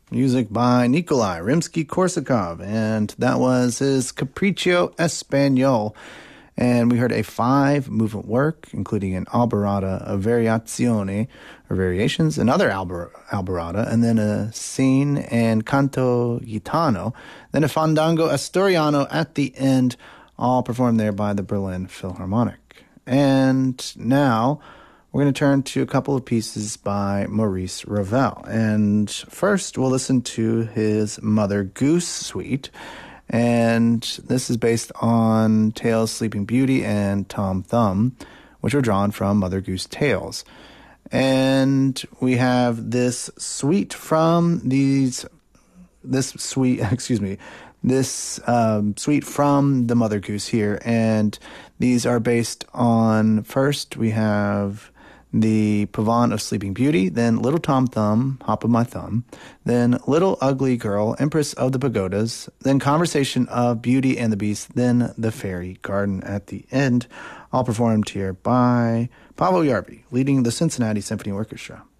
Music by Nikolai Rimsky-Korsakov, and that was his Capriccio Espagnol. And we heard a 5-movement work, including an alborada, a variazione, or variations, another alborada, and then a scene and canto gitano, then a fandango asturiano at the end, all performed there by the Berlin Philharmonic. And now we're going to turn to a couple of pieces by Maurice Ravel. And first, we'll listen to his Mother Goose Suite. And this is based on Tales Sleeping Beauty and Tom Thumb, which were drawn from Mother Goose Tales. And we have this suite from suite from the Mother Goose here. And these are based on, first we have the Pavane of Sleeping Beauty, then Little Tom Thumb, Hop of My Thumb, then Little Ugly Girl, Empress of the Pagodas, then Conversation of Beauty and the Beast, then The Fairy Garden at the end, all performed here by Paavo Järvi, leading the Cincinnati Symphony Orchestra.